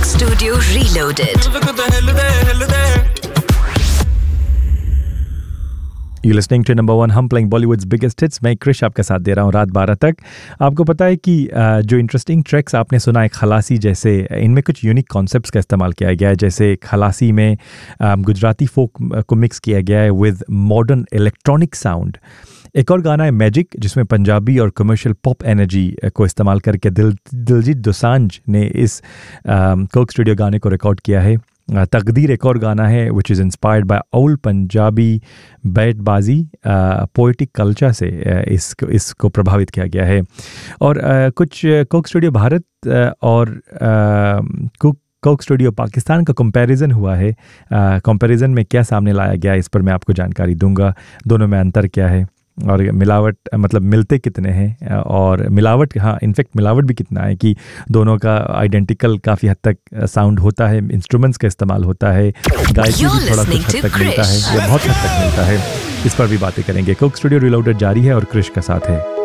Coke Studio Reloaded. You're listening to number one, हम playing Bollywood's biggest hits. मैं क्रिश आपका साथ दे रहा हूँ रात 12 तक. आपको पता है कि जो इंटरेस्टिंग ट्रैक्स आपने सुना है खलासी जैसे, इनमें कुछ यूनिक कॉन्सेप्ट्स का इस्तेमाल किया गया है. जैसे खलासी में गुजराती फोक को मिक्स किया गया है विद मॉडर्न इलेक्ट्रॉनिक साउंड. एक और गाना है मैजिक, जिसमें पंजाबी और कमर्शियल पॉप एनर्जी को इस्तेमाल करके दिलजीत दोसांझ ने इस कोक स्टूडियो गाने को रिकॉर्ड किया है. तकदीर एक और गाना है which is inspired by old Punjabi बैटबाजी poetic culture से इसको प्रभावित किया गया है. और कुछ कोक स्टूडियो भारत और कोक स्टूडियो पाकिस्तान का कंपैरिजन हुआ है. कंपैरिजन में क्या सामने लाया गया, इस पर मैं आपको जानकारी दूंगा. दोनों में अंतर क्या है और मिलावट मतलब मिलते कितने हैं, और मिलावट, हाँ इनफेक्ट मिलावट भी कितना है कि दोनों का आइडेंटिकल काफ़ी हद तक साउंड होता है, इंस्ट्रूमेंट्स का इस्तेमाल होता है, गायकी भी थोड़ा कुछ हद तक मिलता है या बहुत हद तक मिलता है. इस पर भी बातें करेंगे. कोक स्टूडियो रिलोडेड जारी है और क्रिश का साथ है.